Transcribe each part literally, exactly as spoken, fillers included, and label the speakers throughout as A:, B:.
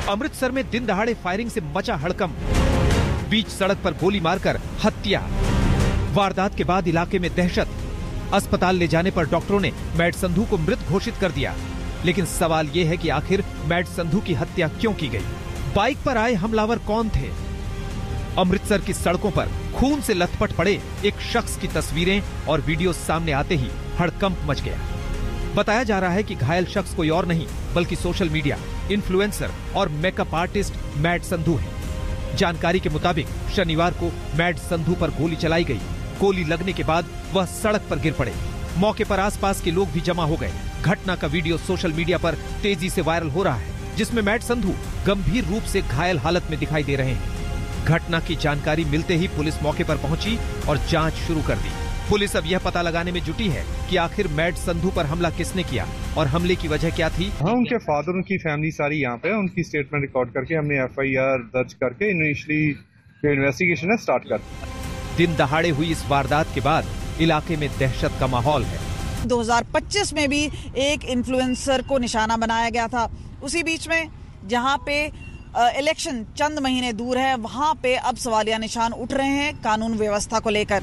A: अमृतसर में दिन दहाड़े फायरिंग से मचा हड़कंप, बीच सड़क पर गोली मारकर हत्या। वारदात के बाद इलाके में दहशत। अस्पताल ले जाने पर डॉक्टरों ने मैड संधू को मृत घोषित कर दिया। लेकिन सवाल ये है कि आखिर मैड संधू की हत्या क्यों की गई? बाइक पर आए हमलावर कौन थे? अमृतसर की सड़कों पर खून से लथपथ पड़े एक शख्स की तस्वीरें और वीडियो सामने आते ही हड़कंप मच गया। बताया जा रहा है कि घायल शख्स कोई और नहीं बल्कि सोशल मीडिया इन्फ्लुएंसर और मेकअप आर्टिस्ट मैड संधू है। जानकारी के मुताबिक शनिवार को मैड संधू पर गोली चलाई गई। गोली लगने के बाद वह सड़क पर गिर पड़े। मौके पर आसपास के लोग भी जमा हो गए। घटना का वीडियो सोशल मीडिया पर तेजी से वायरल हो रहा है, जिसमें मैड संधू गंभीर रूप से घायल हालत में दिखाई दे रहे हैं। घटना की जानकारी मिलते ही पुलिस मौके पर पहुंची और जांच शुरू कर दी। पुलिस अब यह पता लगाने में जुटी है कि आखिर मैड संधू पर हमला किसने किया और हमले की वजह क्या थी।
B: हाँ, उनके फादर, उनकी फैमिली सारी यहाँ पे, उनकी स्टेटमेंट रिकॉर्ड करके हमने एफ आई आर दर्ज करके इनिशियली इन्वेस्टिगेशन है स्टार्ट कर दी।
A: दिन दहाड़े हुई इस वारदात के बाद इलाके में दहशत का माहौल है।
C: दो हज़ार पच्चीस में भी एक इन्फ्लुएंसर को निशाना बनाया गया था। उसी बीच में जहां पे इलेक्शन चंद महीने दूर है, वहां पे अब सवालिया निशान उठ रहे हैं कानून व्यवस्था को लेकर।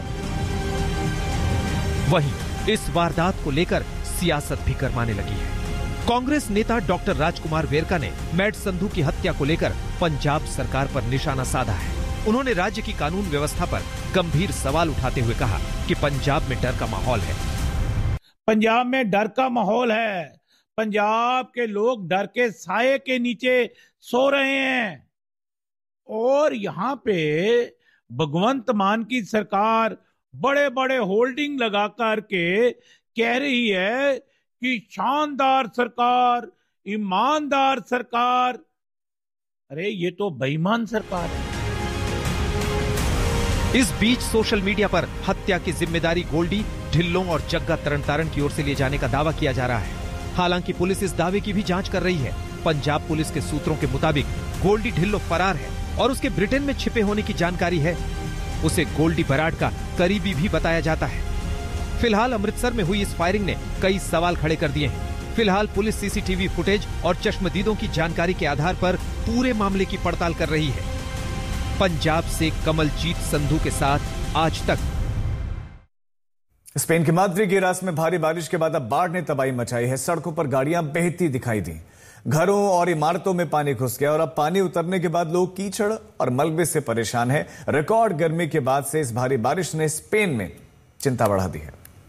A: वहीं इस वारदात को लेकर सियासत भी गरमाने लगी है। कांग्रेस नेता डॉक्टर राजकुमार वेरका ने मैड संधू की हत्या को लेकर पंजाब सरकार पर निशाना साधा है। उन्होंने राज्य की कानून व्यवस्था पर गंभीर सवाल उठाते हुए कहा कि पंजाब में डर का माहौल है।
D: पंजाब में डर का माहौल है। पंजाब के लोग डर के साये के नीचे सो रहे हैं और यहाँ पे भगवंत मान की सरकार बड़े बड़े होल्डिंग लगा कर के कह रही है कि शानदार सरकार, ईमानदार सरकार। अरे ये तो बेईमान सरकार है।
A: इस बीच सोशल मीडिया पर हत्या की जिम्मेदारी गोल्डी, ढिल्लों और जग्गा तरनतारन की ओर से लिए जाने का दावा किया जा रहा है। हालांकि पुलिस इस दावे की भी जांच कर रही है। पंजाब पुलिस के सूत्रों के मुताबिक गोल्डी ढिल्लो फरार है और उसके ब्रिटेन में छिपे होने की जानकारी है। उसे गोल्डी बराड़ का करीबी भी बताया जाता है। फिलहाल अमृतसर में हुई इस फायरिंग ने कई सवाल खड़े कर दिए हैं। फिलहाल पुलिस सीसीटीवी फुटेज और चश्मदीदों की जानकारी के आधार पर पूरे मामले की पड़ताल कर रही है। पंजाब से कमलजीत संधू के साथ आज तक।
E: स्पेन के माद्रिगेरास में भारी बारिश के बाद अब बाढ़ ने तबाही मचाई है। सड़कों पर गाड़ियां बहती दिखाई दी, घरों और इमारतों में पानी घुस गया और अब पानी उतरने के बाद लोग कीचड़ और मलबे से परेशान हैं। रिकॉर्ड गर्मी के बाद से इस भारी बारिश ने स्पेन में चिंता बढ़ा दी है।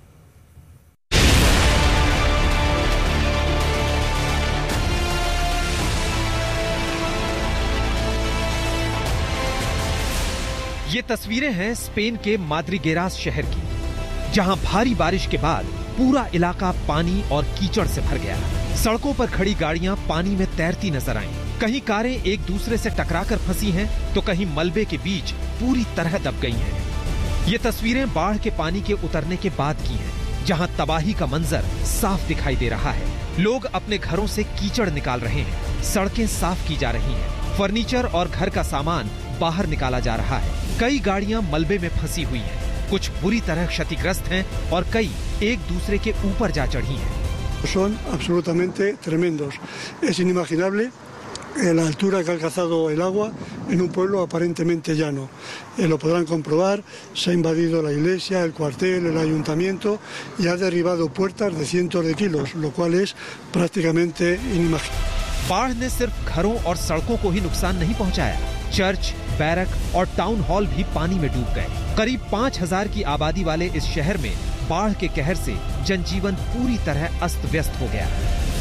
A: ये तस्वीरें हैं स्पेन के माद्रिगेरास शहर की, जहां भारी बारिश के बाद पूरा इलाका पानी और कीचड़ से भर गया। सड़कों पर खड़ी गाड़ियां पानी में तैरती नजर आईं। कहीं कारें एक दूसरे से टकराकर फंसी हैं, तो कहीं मलबे के बीच पूरी तरह दब गई हैं। ये तस्वीरें बाढ़ के पानी के उतरने के बाद की हैं, जहां तबाही का मंजर साफ दिखाई दे रहा है। लोग अपने घरों से कीचड़ निकाल रहे हैं, सड़कें साफ की जा रही हैं, फर्नीचर और घर का सामान बाहर निकाला जा रहा है। कई गाड़ियां मलबे में फंसी हुई हैं, कुछ बुरी तरह क्षतिग्रस्त हैं और कई एक दूसरे के ऊपर जा चढ़ी हैं।
F: Son absolutamente tremendos. Es inimaginable la altura que ha alcanzado el agua en un pueblo aparentemente llano. Eh, lo podrán comprobar, se ha invadido la iglesia, el cuartel, el ayuntamiento y ha derribado puertas de cientos de kilos, lo cual es prácticamente inimaginable.
A: बाढ़ ने सिर्फ घरों और सड़कों को ही नुकसान नहीं पहुंचाया, चर्च, बैरक और टाउन हॉल भी पानी में डूब गए। करीब पाँच हज़ार की आबादी वाले इस शहर में बाढ़ के कहर से जनजीवन पूरी तरह अस्त व्यस्त हो गया।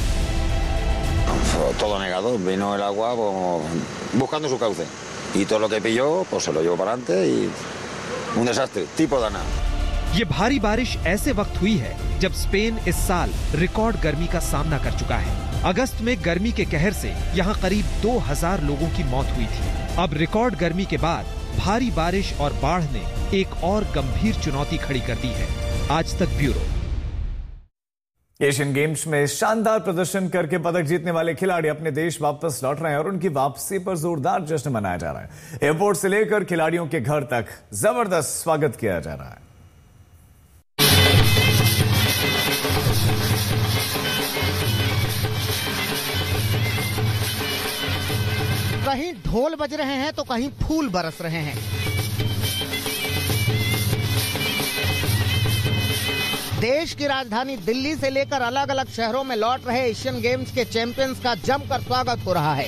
G: Todo negado, vino el agua buscando su cauce y todo lo que pilló pues se lo llevó para adelante y un desastre, tipo Dana।
A: ये भारी बारिश ऐसे वक्त हुई है जब स्पेन इस साल रिकॉर्ड गर्मी का सामना कर चुका है। अगस्त में गर्मी के कहर से यहाँ करीब दो हज़ार लोगों की मौत हुई थी। अब रिकॉर्ड गर्मी के बाद भारी बारिश और बाढ़ ने एक और गंभीर चुनौती खड़ी कर दी है। आज तक ब्यूरो।
E: एशियन गेम्स में शानदार प्रदर्शन करके पदक जीतने वाले खिलाड़ी अपने देश वापस लौट रहे हैं और उनकी वापसी पर जोरदार जश्न मनाया जा रहा है। एयरपोर्ट से लेकर खिलाड़ियों के घर तक जबरदस्त स्वागत किया जा रहा है।
H: कहीं ढोल बज रहे हैं तो कहीं फूल बरस रहे हैं। देश की राजधानी दिल्ली से लेकर अलग अलग शहरों में लौट रहे एशियन गेम्स के चैंपियंस का जमकर स्वागत हो रहा है।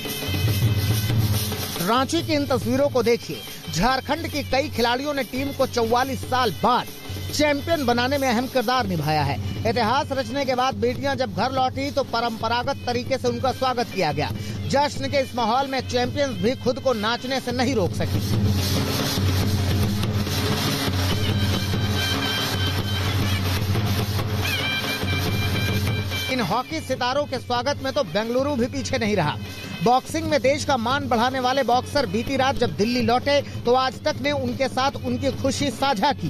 H: रांची की इन तस्वीरों को देखिए। झारखंड की कई खिलाड़ियों ने टीम को चौवालीस साल बाद चैंपियन बनाने में अहम किरदार निभाया है। इतिहास रचने के बाद बेटियां जब घर लौटी तो परंपरागत तरीके से उनका स्वागत किया गया। जश्न के इस माहौल में चैंपियंस भी खुद को नाचने से नहीं रोक सकी। इन हॉकी सितारों के स्वागत में तो बेंगलुरु भी पीछे नहीं रहा। बॉक्सिंग में देश का मान बढ़ाने वाले बॉक्सर बीती रात जब दिल्ली लौटे तो आज तक ने उनके साथ उनकी खुशी साझा की।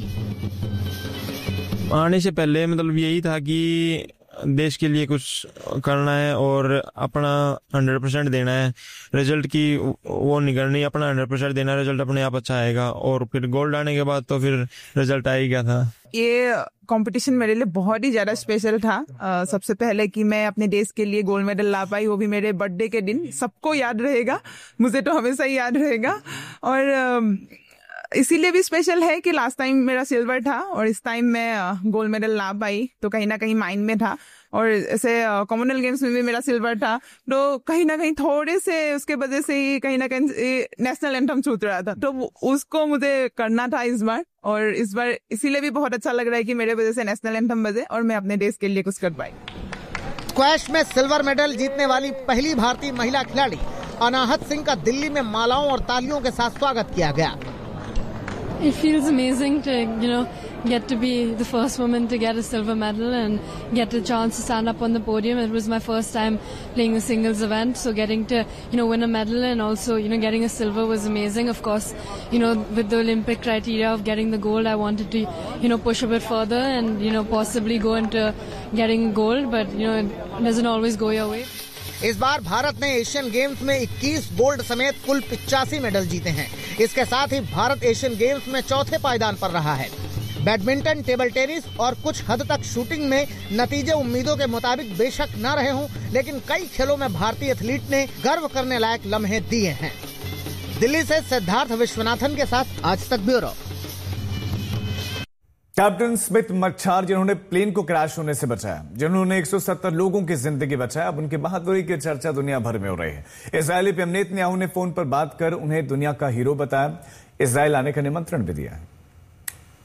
I: आने से पहले मतलब यही था कि देश के लिए कुछ करना है और अपना हंड्रेड परसेंट देना है। रिजल्ट की वो नहीं करनी, अपना हंड्रेड परसेंट देना, रिजल्ट अपने आप अच्छा आएगा। और फिर गोल्ड आने के बाद तो फिर रिजल्ट आ ही गया था।
J: ये कंपटीशन मेरे लिए बहुत ही ज्यादा स्पेशल था। आ, सबसे पहले कि मैं अपने देश के लिए गोल्ड मेडल ला पाई, वो भी मेरे बर्थडे के दिन। सबको याद रहेगा, मुझे तो हमेशा ही याद रहेगा। और इसीलिए भी स्पेशल है कि लास्ट टाइम मेरा सिल्वर था और इस टाइम मैं गोल्ड मेडल ला पाई, तो कहीं ना कहीं माइंड में था। और ऐसे कॉमनवेल्थ गेम्स में भी मेरा सिल्वर था, तो कहीं ना कहीं थोड़े से उसके वजह से ही कहीं ना कहीं नेशनल एंथम छूट रहा था, तो उसको मुझे करना था इस बार। और इस बार इसीलिए भी बहुत अच्छा लग रहा है कि मेरे वजह से नेशनल एंथम बजे और मैं अपने देश के लिए कुछ कर पाई।
H: स्क्वैश में सिल्वर मेडल जीतने वाली पहली भारतीय महिला खिलाड़ी अनाहत सिंह का दिल्ली में मालाओं और तालियों के साथ स्वागत किया गया।
K: It feels amazing to, you know, get to be the first woman to get a silver medal and get a chance to stand up on the podium. It was my first time playing a singles event, so getting to, you know, win a medal and also, you know, getting a silver was amazing. Of course, you know, with the Olympic criteria of getting the gold, I wanted to, you know, push a bit further and, you know, possibly go into getting gold, but, you know, it doesn't always go your way.
H: इस बार भारत ने Asian games में इक्कीस gold समेत कुल पचासी medal जीते हैं। इसके साथ ही भारत एशियन गेम्स में चौथे पायदान पर रहा है। बैडमिंटन, टेबल टेनिस और कुछ हद तक शूटिंग में नतीजे उम्मीदों के मुताबिक बेशक न रहे हों, लेकिन कई खेलों में भारतीय एथलीट ने गर्व करने लायक लम्हे दिए हैं। दिल्ली से सिद्धार्थ विश्वनाथन के साथ आज तक ब्यूरो।
E: कैप्टन स्मिथ मच्छार जिन्होंने प्लेन को क्रैश होने से बचाया, जिन्होंने एक सौ सत्तर लोगों की जिंदगी बचाया, अब उनकी बहादुरी की चर्चा दुनिया भर में हो रही है। इजरायली पीएम नेतन्याहू ने फोन पर बात कर उन्हें दुनिया का हीरो बताया। इजरायल आने का निमंत्रण भी दिया है।